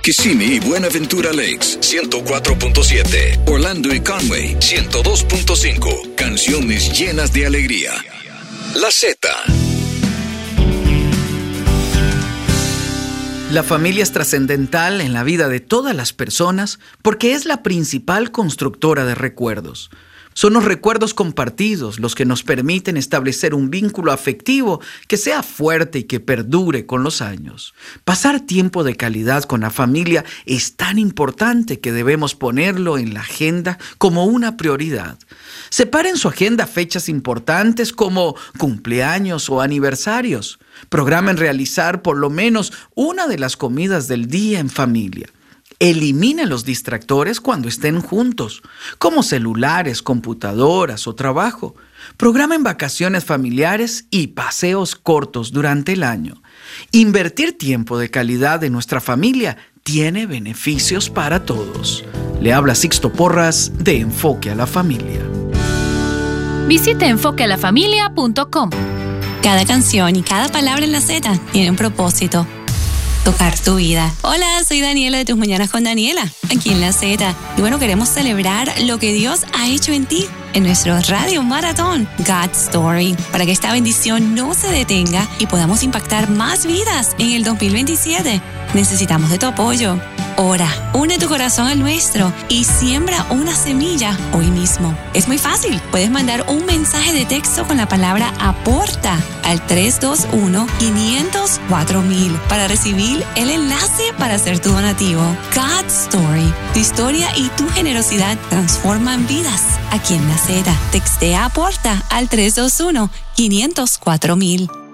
Kissimmee y Buenaventura Lakes, 104.7. Orlando y Conway, 102.5. Canciones llenas de alegría. La Z. La familia es trascendental en la vida de todas las personas porque es la principal constructora de recuerdos. Son los recuerdos compartidos los que nos permiten establecer un vínculo afectivo que sea fuerte y que perdure con los años. Pasar tiempo de calidad con la familia es tan importante que debemos ponerlo en la agenda como una prioridad. Separe en su agenda fechas importantes como cumpleaños o aniversarios. Programen realizar por lo menos una de las comidas del día en familia. Elimine los distractores cuando estén juntos, como celulares, computadoras o trabajo. Programen vacaciones familiares y paseos cortos durante el año. Invertir tiempo de calidad en nuestra familia tiene beneficios para todos. Le habla Sixto Porras de Enfoque a la Familia. Visite enfoquealafamilia.com. Cada canción y cada palabra en la Z tiene un propósito. Tocar tu vida. Hola, soy Daniela de Tus Mañanas con Daniela, aquí en la Z. Y bueno, queremos celebrar lo que Dios ha hecho en ti en nuestro Radio Maratón God's Story, para que esta bendición no se detenga y podamos impactar más vidas en el 2027. Necesitamos de tu apoyo. Ora, une tu corazón al nuestro y siembra una semilla hoy mismo. Es muy fácil. Puedes mandar un mensaje de texto con la palabra aporta al 321-500-4000 para recibir el enlace para hacer tu donativo. God's Story. Tu historia y tu generosidad transforman vidas. Aquí en la Z. Textea aporta al 321-500-4000.